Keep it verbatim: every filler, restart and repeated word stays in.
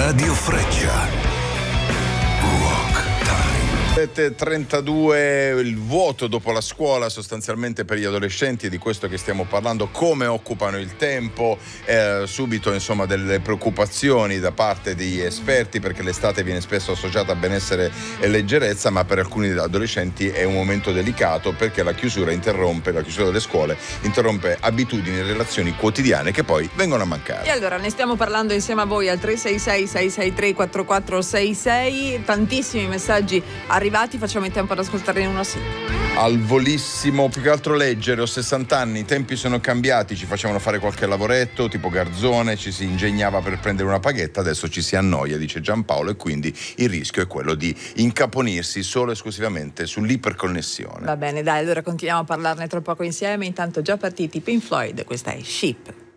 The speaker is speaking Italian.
Radio Freccia. Rock Time. sette e trentadue, il vuoto dopo la scuola sostanzialmente per gli adolescenti, è di questo che stiamo parlando, come occupano il tempo, eh, subito insomma delle preoccupazioni da parte di esperti, perché l'estate viene spesso associata a benessere e leggerezza, ma per alcuni adolescenti è un momento delicato, perché la chiusura interrompe, la chiusura delle scuole interrompe abitudini e relazioni quotidiane che poi vengono a mancare. E allora ne stiamo parlando insieme a voi al tre sei sei sei sei tre quattro quattro sei sei, tantissimi messaggi arrivati, facciamo in tempo ad ascoltarne uno sì. Al volissimo, più che altro leggere, ho sessanta anni, i tempi sono cambiati, ci facevano fare qualche lavoretto tipo garzone, ci si ingegnava per prendere una paghetta, adesso ci si annoia, dice Giampaolo, e quindi il rischio è quello di incaponirsi solo e esclusivamente sull'iperconnessione. Va bene, dai, allora continuiamo a parlarne tra poco insieme, intanto già partiti Pink Floyd, questa è Sheep.